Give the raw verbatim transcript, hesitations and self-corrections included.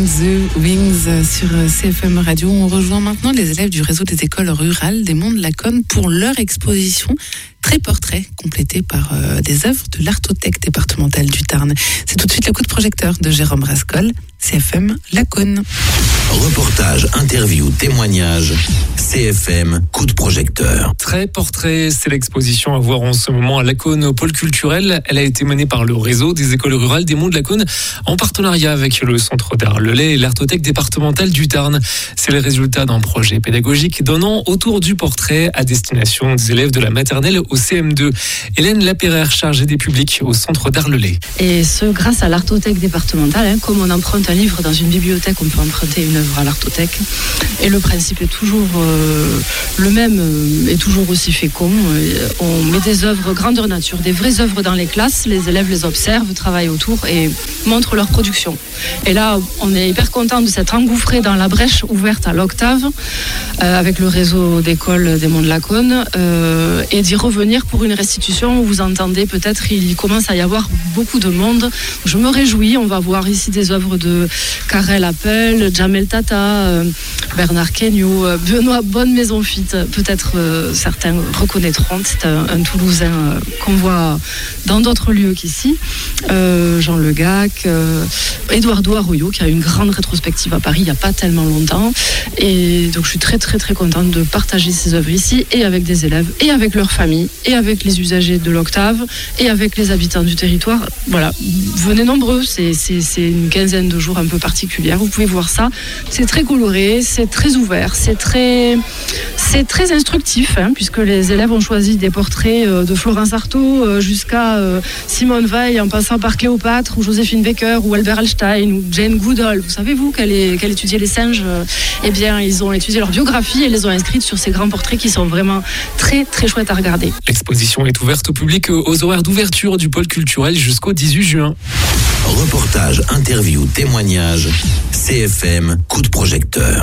the Wings sur C F M Radio. On rejoint maintenant les élèves du réseau des écoles rurales des Monts de Laconne pour leur exposition Très Portrait, complétée par euh, des œuvres de l'Artothèque départementale du Tarn. C'est tout de suite le coup de projecteur de Jérôme Rascol, C F M Laconne. Reportage, interview, témoignage, C F M, coup de projecteur. Très Portrait, c'est l'exposition à voir en ce moment à Laconne au pôle culturel. Elle a été menée par le réseau des écoles rurales des Monts de Laconne en partenariat avec le Centre d'art Le Lay et l'Artothèque départementale du Tarn. C'est le résultat d'un projet pédagogique d'un an autour du portrait à destination des élèves de la maternelle au C M deux. Hélène Lapéraire, chargée des publics au Centre d'art Le Lay. Et ce, grâce à l'Artothèque départementale, hein, comme on emprunte un livre dans une bibliothèque, on peut emprunter une œuvre à l'Artothèque. Et le principe est toujours euh, le même, euh, est toujours aussi fécond. On met des œuvres grandeur nature, des vraies œuvres dans les classes, les élèves les observent, travaillent autour et montrent leur production. Et là, on est hyper content de s'être engouffré dans la brèche ouverte à l'Octave, euh, avec le réseau d'écoles des Monts de Laconne, euh, et d'y revenir pour une restitution où vous entendez peut-être, il commence à y avoir beaucoup de monde. Je me réjouis, on va voir ici des œuvres de Karel Appel, Jamel Tata, euh, Bernard Kenyo, euh, Benoît Bonne-Maison-Fit, peut-être euh, certains reconnaîtront, c'est un, un Toulousain euh, qu'on voit dans d'autres lieux qu'ici, euh, Jean Le Gac, euh, Eduardo Arroyo qui a une grande rétrospective à Paris il n'y a pas tellement longtemps, et donc je suis très très très contente de partager ces œuvres ici et avec des élèves et avec leurs familles et avec les usagers de l'Octave et avec les habitants du territoire. Voilà, venez nombreux, c'est, c'est, c'est une quinzaine de jours un peu particulière, vous pouvez voir ça, c'est très coloré, c'est très ouvert, c'est très, c'est très instructif, hein, puisque les élèves ont choisi des portraits de Florence Artaud jusqu'à euh, Simone Veil, en passant par Cléopâtre ou Joséphine Baker ou Albert Einstein ou Jane Goodall. Vous savez vous qu'elle, est, qu'elle étudiait les singes, euh, eh bien ils ont étudié leur biographie et les ont inscrites sur ces grands portraits qui sont vraiment très très chouettes à regarder. L'exposition est ouverte au public aux horaires d'ouverture du pôle culturel jusqu'au dix-huit juin. Reportage, interview, témoignage, C F M, coup de projecteur.